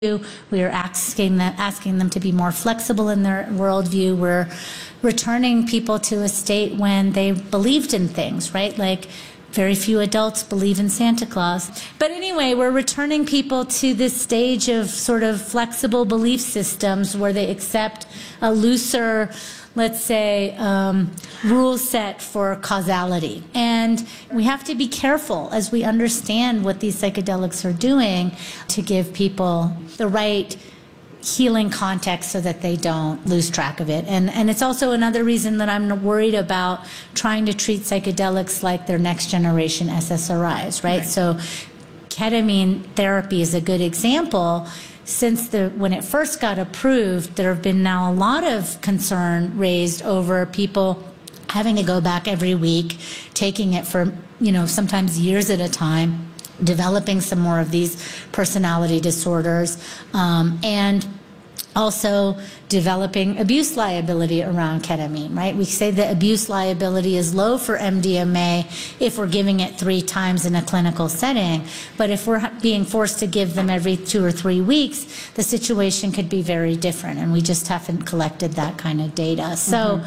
We are asking them to be more flexible in their worldview. We're returning people to a state when they believed in things, right? Like very few adults believe in Santa Claus. But anyway, we're returning people to this stage of sort of flexible belief systems where they accept a looser, let's say, rule set for causality. And we have to be careful as we understand what these psychedelics are doing to give people the right healing context so that they don't lose track of it. And it's also another reason that I'm worried about trying to treat psychedelics like their next generation SSRIs, right? So ketamine therapy is a good example. Since when it first got approved, there have been now a lot of concern raised over people having to go back every week, taking it for, sometimes years at a time, developing some more of these personality disorders, and also developing abuse liability around ketamine, right? We say that abuse liability is low for MDMA if we're giving it 3 times in a clinical setting. But if we're being forced to give them every 2 or 3 weeks, the situation could be very different. And we just haven't collected that kind of data. So,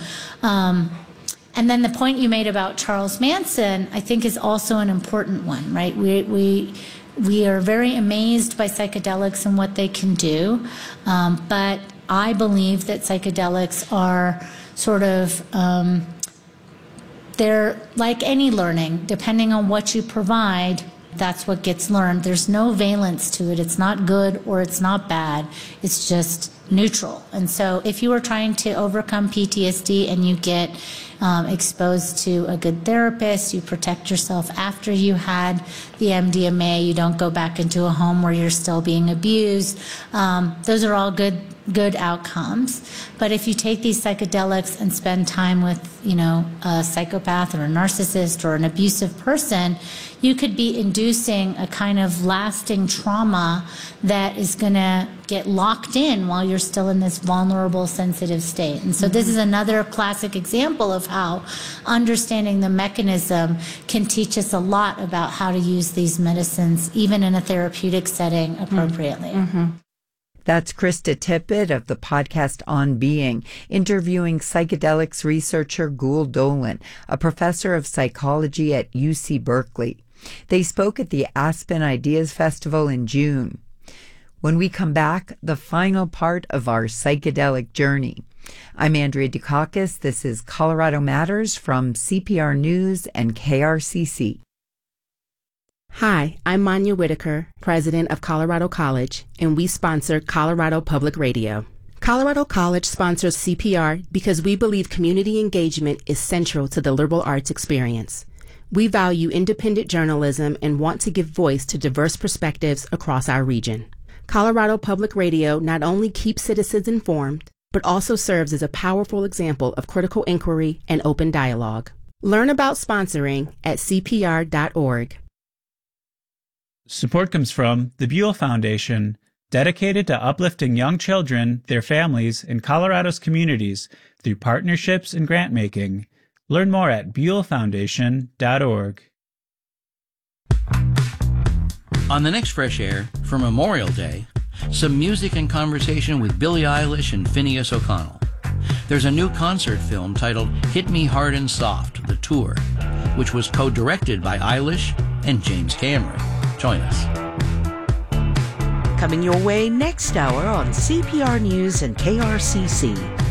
and then the point you made about Charles Manson, I think, is also an important one, right? We are very amazed by psychedelics and what they can do, but I believe that psychedelics are sort of, they're like any learning. Depending on what you provide, that's what gets learned. There's no valence to it. It's not good or it's not bad. It's just neutral. And so if you are trying to overcome PTSD and you get exposed to a good therapist, you protect yourself after you had the MDMA, you don't go back into a home where you're still being abused, those are all good outcomes. But if you take these psychedelics and spend time with, a psychopath or a narcissist or an abusive person, you could be inducing a kind of lasting trauma that is going to get locked in while you're still in this vulnerable, sensitive state. And so this is another classic example of how understanding the mechanism can teach us a lot about how to use these medicines, even in a therapeutic setting, appropriately. That's Krista Tippett of the podcast On Being, interviewing psychedelics researcher Gül Dölen, a professor of psychology at UC Berkeley. They spoke at the Aspen Ideas Festival in June. When we come back, the final part of our psychedelic journey. I'm Andrea Dukakis. This is Colorado Matters from CPR News and KRCC. Hi, I'm Manya Whitaker, president of Colorado College, and we sponsor Colorado Public Radio. Colorado College sponsors CPR because we believe community engagement is central to the liberal arts experience. We value independent journalism and want to give voice to diverse perspectives across our region. Colorado Public Radio not only keeps citizens informed, but also serves as a powerful example of critical inquiry and open dialogue. Learn about sponsoring at cpr.org. Support comes from the Buell Foundation, dedicated to uplifting young children, their families, and Colorado's communities through partnerships and grant-making. Learn more at buellfoundation.org. On the next Fresh Air, for Memorial Day, some music and conversation with Billie Eilish and Phineas O'Connell. There's a new concert film titled Hit Me Hard and Soft, The Tour, which was co-directed by Eilish and James Cameron. Join us. Coming your way next hour on CPR News and KRCC.